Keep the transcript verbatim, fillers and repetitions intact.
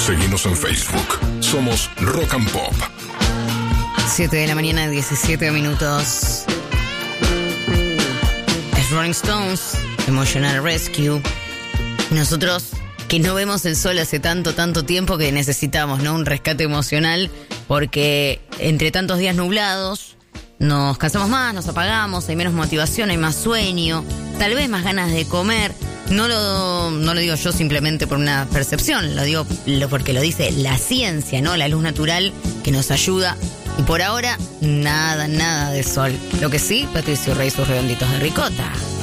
Seguinos en Facebook. Somos Rock and Pop. siete de la mañana, diecisiete minutos. Es Rolling Stones, Emotional Rescue. Nosotros que no vemos el sol hace tanto, tanto tiempo que necesitamos, ¿no? Un rescate emocional, porque entre tantos días nublados nos cansamos más, nos apagamos, hay menos motivación, hay más sueño, tal vez más ganas de comer. No lo, no lo digo yo simplemente por una percepción, lo digo porque lo dice la ciencia, ¿no? La luz natural que nos ayuda. Y por ahora, nada, nada de sol. Lo que sí, Patricio Rey, sus redonditos de ricota.